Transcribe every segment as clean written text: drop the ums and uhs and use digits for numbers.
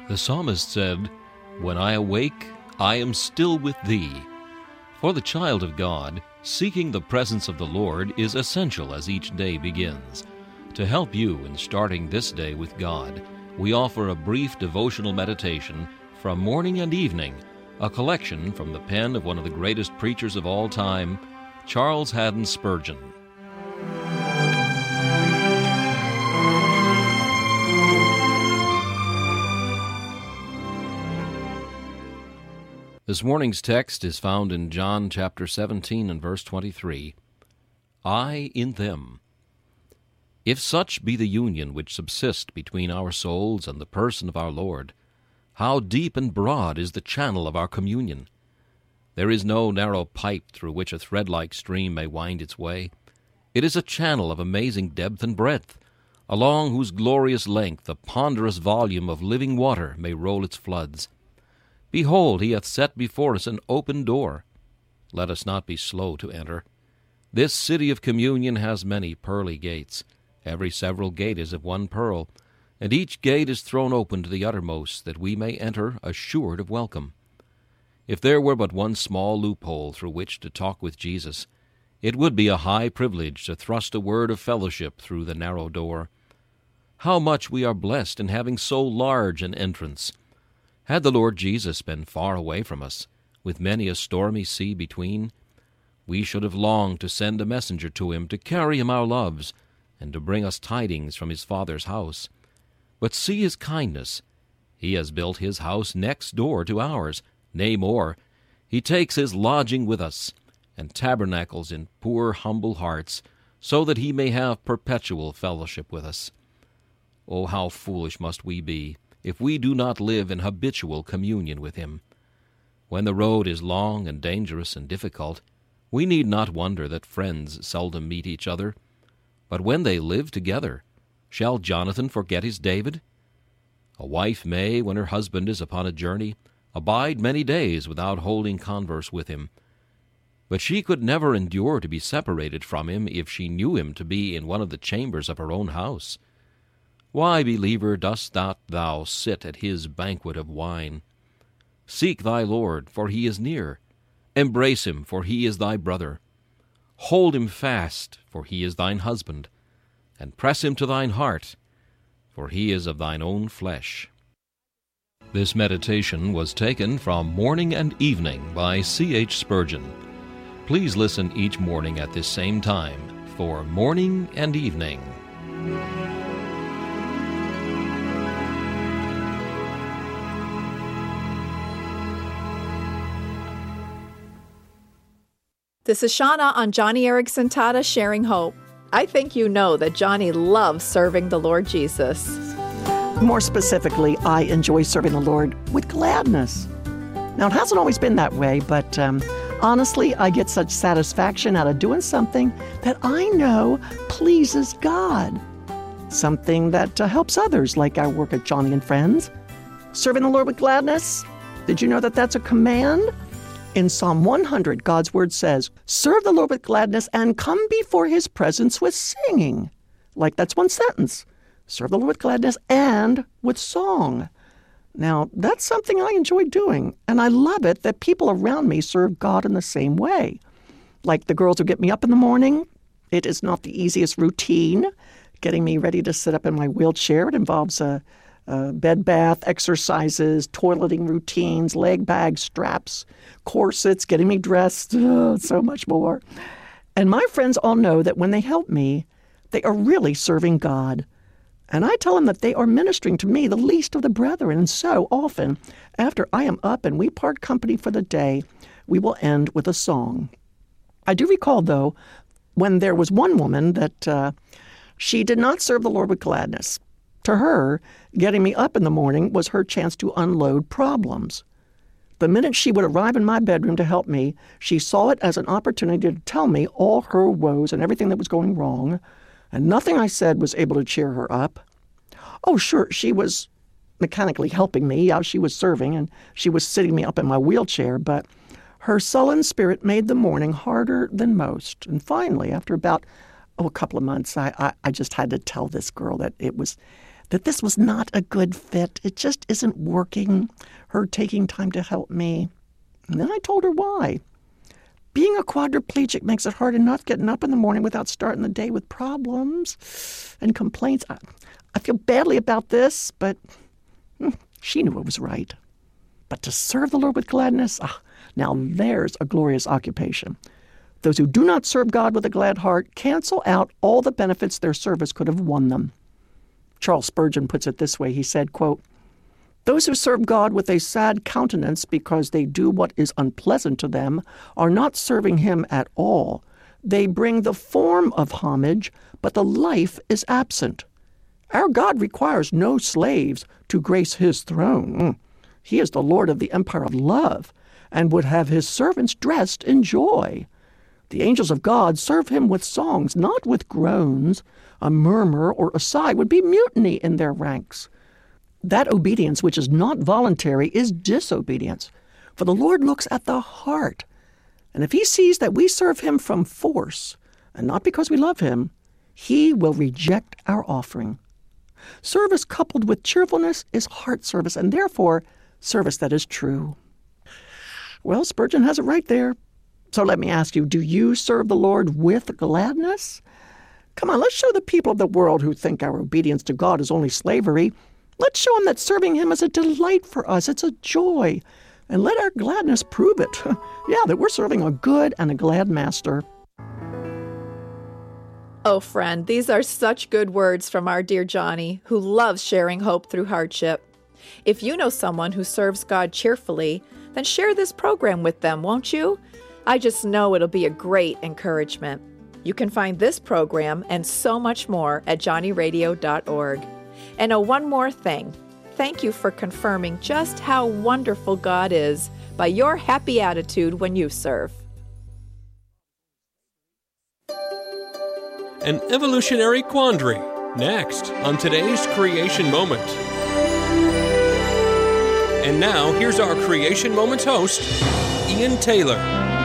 The psalmist said, "When I awake, I am still with thee." For the child of God, seeking the presence of the Lord is essential as each day begins. To help you in starting this day with God, we offer a brief devotional meditation from morning and evening, a collection from the pen of one of the greatest preachers of all time, Charles Haddon Spurgeon. This morning's text is found in John chapter 17 and verse 23. I in them. If such be the union which subsists between our souls and the person of our Lord, how deep and broad is the channel of our communion! There is no narrow pipe through which a thread-like stream may wind its way. It is a channel of amazing depth and breadth, along whose glorious length a ponderous volume of living water may roll its floods. Behold, he hath set before us an open door. Let us not be slow to enter. This city of communion has many pearly gates. Every several gate is of one pearl, and each gate is thrown open to the uttermost, that we may enter assured of welcome. If there were but one small loophole through which to talk with Jesus, it would be a high privilege to thrust a word of fellowship through the narrow door. How much we are blessed in having so large an entrance! Had the Lord Jesus been far away from us, with many a stormy sea between, we should have longed to send a messenger to him to carry him our loves, and to bring us tidings from his Father's house. But see his kindness. He has built his house next door to ours. Nay more, he takes his lodging with us, and tabernacles in poor humble hearts, so that he may have perpetual fellowship with us. Oh, how foolish must we be, if we do not live in habitual communion with him. When the road is long and dangerous and difficult, we need not wonder that friends seldom meet each other. But when they live together, shall Jonathan forget his David? A wife may, when her husband is upon a journey, abide many days without holding converse with him. But she could never endure to be separated from him if she knew him to be in one of the chambers of her own house. Why, believer, dost thou sit at his banquet of wine? Seek thy Lord, for he is near. Embrace him, for he is thy brother. Hold him fast, for he is thine husband. And press him to thine heart, for he is of thine own flesh. This meditation was taken from Morning and Evening by C.H. Spurgeon. Please listen each morning at this same time for Morning and Evening. This is Shauna on Johnny Erickson Tata Sharing Hope. I think you know that Johnny loves serving the Lord Jesus. More specifically, I enjoy serving the Lord with gladness. Now, it hasn't always been that way, but honestly, I get such satisfaction out of doing something that I know pleases God. Something that helps others, like our work at Johnny and Friends. Serving the Lord with gladness, did you know that that's a command? In Psalm 100, God's Word says, "Serve the Lord with gladness and come before His presence with singing." Like that's one sentence. Serve the Lord with gladness and with song. Now, that's something I enjoy doing, and I love it that people around me serve God in the same way. Like the girls who get me up in the morning, it is not the easiest routine. Getting me ready to sit up in my wheelchair, it involves bed bath, exercises, toileting routines, leg bags, straps, corsets, getting me dressed, so much more. And my friends all know that when they help me, they are really serving God. And I tell them that they are ministering to me, the least of the brethren. And so often, after I am up and we part company for the day, we will end with a song. I do recall, though, when there was one woman that she did not serve the Lord with gladness. To her, getting me up in the morning was her chance to unload problems. The minute she would arrive in my bedroom to help me, she saw it as an opportunity to tell me all her woes and everything that was going wrong, and nothing I said was able to cheer her up. Oh, sure, she was mechanically helping me. Yeah, she was serving, and she was sitting me up in my wheelchair, but her sullen spirit made the morning harder than most. And finally, after about a couple of months, I just had to tell this girl that that this was not a good fit. It just isn't working, her taking time to help me. And then I told her why. Being a quadriplegic makes it hard enough getting up in the morning without starting the day with problems and complaints. I feel badly about this, but she knew it was right. But to serve the Lord with gladness, now there's a glorious occupation. Those who do not serve God with a glad heart cancel out all the benefits their service could have won them. Charles Spurgeon puts it this way. He said, quote, "Those who serve God with a sad countenance because they do what is unpleasant to them are not serving him at all. They bring the form of homage, but the life is absent. Our God requires no slaves to grace his throne. He is the Lord of the empire of love and would have his servants dressed in joy. The angels of God serve him with songs, not with groans. A murmur or a sigh would be mutiny in their ranks. That obedience which is not voluntary is disobedience, for the Lord looks at the heart. And if he sees that we serve him from force, and not because we love him, he will reject our offering. Service coupled with cheerfulness is heart service, and therefore service that is true." Well, Spurgeon has it right there. So let me ask you, do you serve the Lord with gladness? Come on, let's show the people of the world who think our obedience to God is only slavery. Let's show them that serving him is a delight for us. It's a joy. And let our gladness prove it. That we're serving a good and a glad master. Oh, friend, these are such good words from our dear Johnny, who loves sharing hope through hardship. If you know someone who serves God cheerfully, then share this program with them, won't you? I just know it'll be a great encouragement. You can find this program and so much more at johnnyradio.org. And one more thing. Thank you for confirming just how wonderful God is by your happy attitude when you serve. An evolutionary quandary, next on today's Creation Moment. And now, here's our Creation Moment host, Ian Taylor.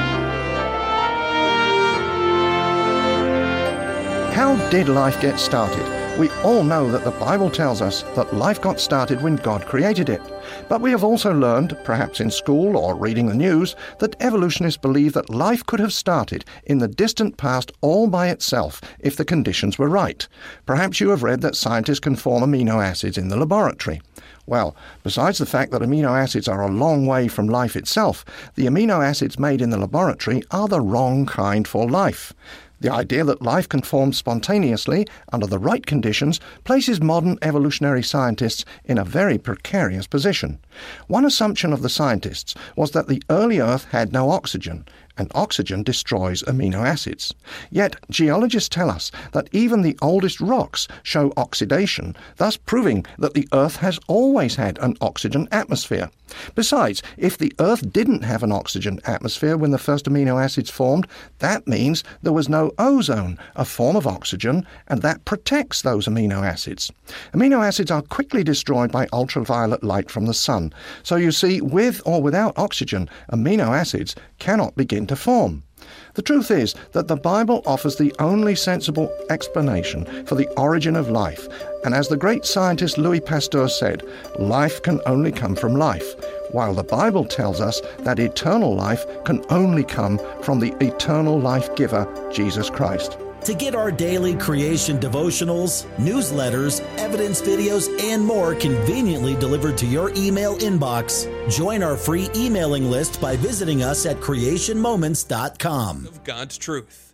How did life get started? We all know that the Bible tells us that life got started when God created it. But we have also learned, perhaps in school or reading the news, that evolutionists believe that life could have started in the distant past all by itself if the conditions were right. Perhaps you have read that scientists can form amino acids in the laboratory. Well, besides the fact that amino acids are a long way from life itself, the amino acids made in the laboratory are the wrong kind for life. The idea that life can form spontaneously under the right conditions places modern evolutionary scientists in a very precarious position. One assumption of the scientists was that the early Earth had no oxygen, and oxygen destroys amino acids. Yet geologists tell us that even the oldest rocks show oxidation, thus proving that the Earth has always had an oxygen atmosphere. Besides, if the Earth didn't have an oxygen atmosphere when the first amino acids formed, that means there was no ozone, a form of oxygen, and that protects those amino acids. Amino acids are quickly destroyed by ultraviolet light from the sun. So you see, with or without oxygen, amino acids cannot begin to form. The truth is that the Bible offers the only sensible explanation for the origin of life, and as the great scientist Louis Pasteur said, life can only come from life, while the Bible tells us that eternal life can only come from the eternal life giver, Jesus Christ. To get our daily creation devotionals, newsletters, evidence videos, and more conveniently delivered to your email inbox, join our free emailing list by visiting us at creationmoments.com. Of God's truth.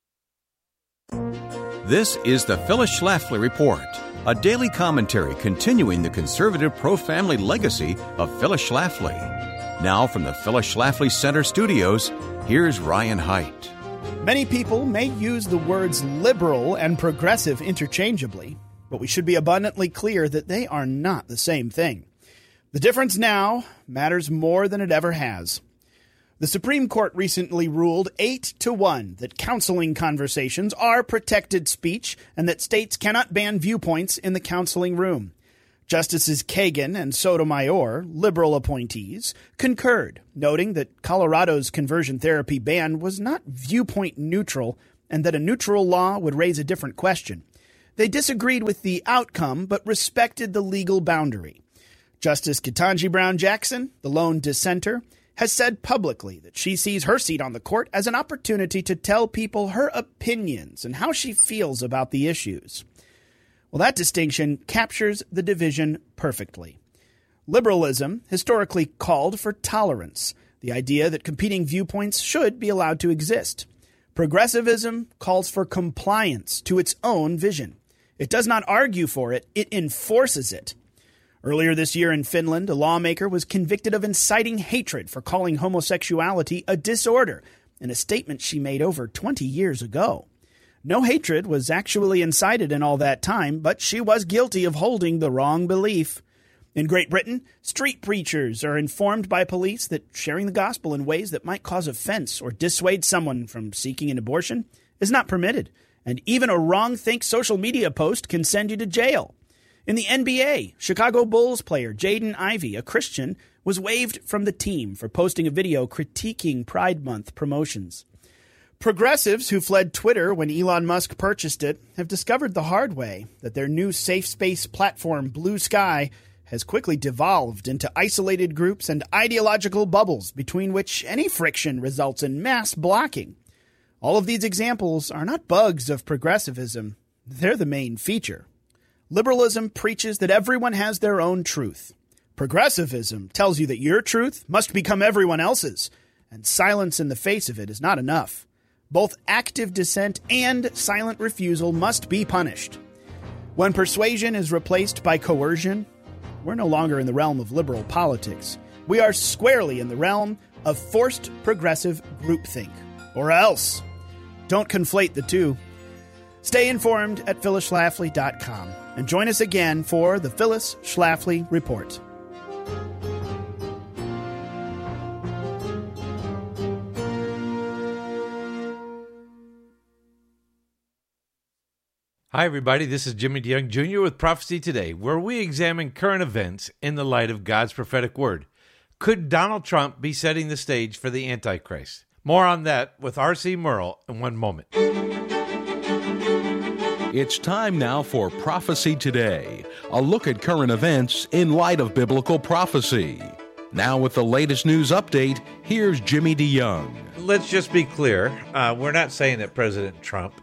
This is the Phyllis Schlafly Report, a daily commentary continuing the conservative pro-family legacy of Phyllis Schlafly. Now from the Phyllis Schlafly Center studios, here's Ryan Haidt. Many people may use the words liberal and progressive interchangeably, but we should be abundantly clear that they are not the same thing. The difference now matters more than it ever has. The Supreme Court recently ruled 8-1 that counseling conversations are protected speech and that states cannot ban viewpoints in the counseling room. Justices Kagan and Sotomayor, liberal appointees, concurred, noting that Colorado's conversion therapy ban was not viewpoint neutral and that a neutral law would raise a different question. They disagreed with the outcome, but respected the legal boundary. Justice Ketanji Brown Jackson, the lone dissenter, has said publicly that she sees her seat on the court as an opportunity to tell people her opinions and how she feels about the issues. Well, that distinction captures the division perfectly. Liberalism historically called for tolerance, the idea that competing viewpoints should be allowed to exist. Progressivism calls for compliance to its own vision. It does not argue for it, it enforces it. Earlier this year in Finland, a lawmaker was convicted of inciting hatred for calling homosexuality a disorder in a statement she made over 20 years ago. No hatred was actually incited in all that time, but she was guilty of holding the wrong belief. In Great Britain, street preachers are informed by police that sharing the gospel in ways that might cause offense or dissuade someone from seeking an abortion is not permitted, and even a wrong-think social media post can send you to jail. In the NBA, Chicago Bulls player Jaden Ivey, a Christian, was waived from the team for posting a video critiquing Pride Month promotions. Progressives who fled Twitter when Elon Musk purchased it have discovered the hard way that their new safe space platform, Blue Sky, has quickly devolved into isolated groups and ideological bubbles between which any friction results in mass blocking. All of these examples are not bugs of progressivism. They're the main feature. Liberalism preaches that everyone has their own truth. Progressivism tells you that your truth must become everyone else's, and silence in the face of it is not enough. Both active dissent and silent refusal must be punished. When persuasion is replaced by coercion, we're no longer in the realm of liberal politics. We are squarely in the realm of forced progressive groupthink. Or else. Don't conflate the two. Stay informed at phyllisschlafly.com and join us again for the Phyllis Schlafly Report. Hi, everybody. This is Jimmy DeYoung Jr. with Prophecy Today, where we examine current events in the light of God's prophetic word. Could Donald Trump be setting the stage for the Antichrist? More on that with R.C. Merle in one moment. It's time now for Prophecy Today, a look at current events in light of biblical prophecy. Now with the latest news update, here's Jimmy DeYoung. Let's just be clear. We're not saying that President Trump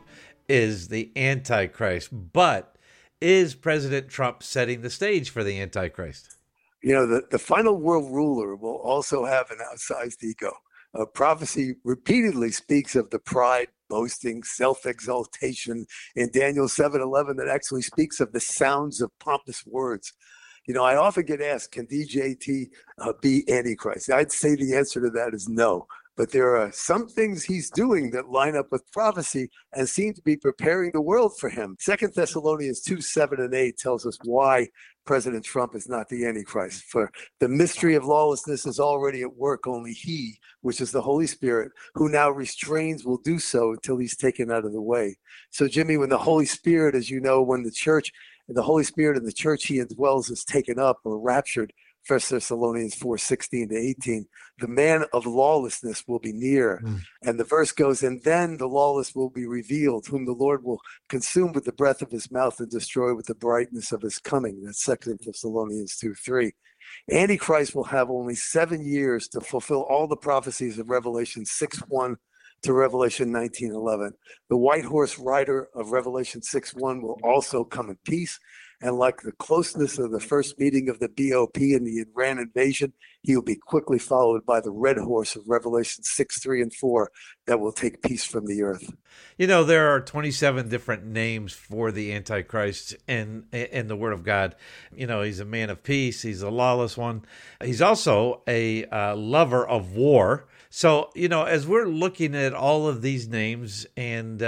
is the Antichrist, but is President Trump setting the stage for the Antichrist? You know, the final world ruler will also have an outsized ego. Prophecy repeatedly speaks of the pride, boasting, self-exaltation in Daniel 7:11 that actually speaks of the sounds of pompous words. You know, I often get asked, can DJT be Antichrist? I'd say the answer to that is no. But there are some things he's doing that line up with prophecy and seem to be preparing the world for him. 2 Thessalonians 2:7-8 tells us why President Trump is not the Antichrist. For the mystery of lawlessness is already at work. Only he, which is the Holy Spirit, who now restrains, will do so until he's taken out of the way. So, Jimmy, when the Holy Spirit, as you know, when the Holy Spirit in the church he indwells is taken up or raptured, 1 Thessalonians 4:16-18, the man of lawlessness will be near. And the verse goes, and then the lawless will be revealed, whom the Lord will consume with the breath of his mouth and destroy with the brightness of his coming. That's 2 Thessalonians 2:3. Antichrist will have only 7 years to fulfill all the prophecies of Revelation 6:1 to Revelation 19:11. The white horse rider of Revelation 6:1 will also come in peace. And like the closeness of the first meeting of the BOP in the Iran invasion, he will be quickly followed by the red horse of Revelation 6:3 and 4 that will take peace from the earth. You know, there are 27 different names for the Antichrist in the Word of God. You know, he's a man of peace. He's a lawless one. He's also a lover of war. So, you know, as we're looking at all of these names and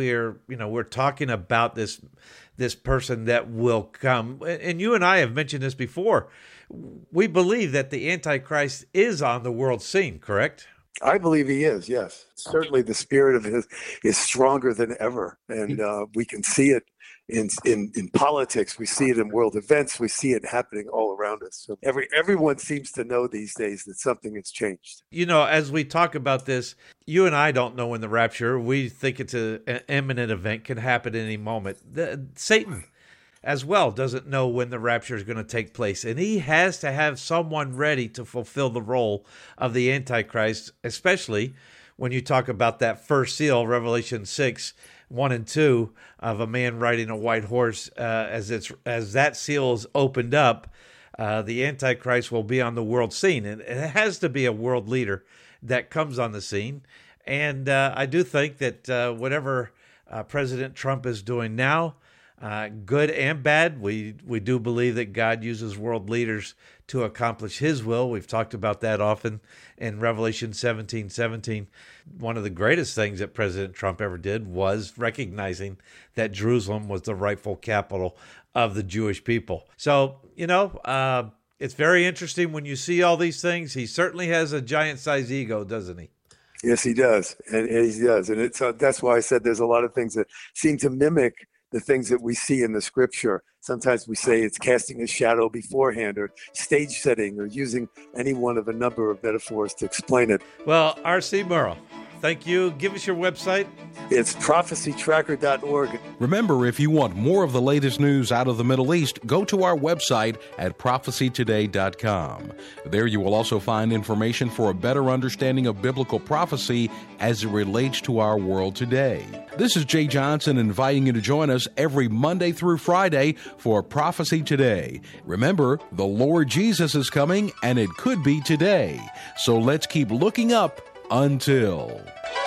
we're talking about this person that will come, and you and I have mentioned this before, we believe that the Antichrist is on the world scene, correct? I believe he is, yes. Certainly the spirit of his is stronger than ever, and we can see it in politics. We see it in world events. We see it happening all around us. So everyone seems to know these days that something has changed. As we talk about this, you and I don't know when the rapture. We think it's an imminent event, can happen at any moment. Satan as well doesn't know when the rapture is going to take place. And he has to have someone ready to fulfill the role of the Antichrist, especially when you talk about that first seal, Revelation 6:1 and 2, of a man riding a white horse. As that seal is opened up, the Antichrist will be on the world scene. And it has to be a world leader that comes on the scene. And I do think that whatever President Trump is doing now, good and bad, we do believe that God uses world leaders to accomplish his will. We've talked about that often in Revelation 17:17. One of the greatest things that President Trump ever did was recognizing that Jerusalem was the rightful capital of the Jewish people. So, it's very interesting when you see all these things. He certainly has a giant-sized ego, doesn't he? Yes, he does. And he does. And that's why I said there's a lot of things that seem to mimic the things that we see in the scripture. Sometimes we say it's casting a shadow beforehand, or stage setting, or using any one of a number of metaphors to explain it. Well, R.C. Murrow, thank you. Give us your website. It's prophecytracker.org. Remember, if you want more of the latest news out of the Middle East, go to our website at prophecytoday.com. There you will also find information for a better understanding of biblical prophecy as it relates to our world today. This is Jay Johnson inviting you to join us every Monday through Friday for Prophecy Today. Remember, the Lord Jesus is coming, and it could be today. So let's keep looking up until...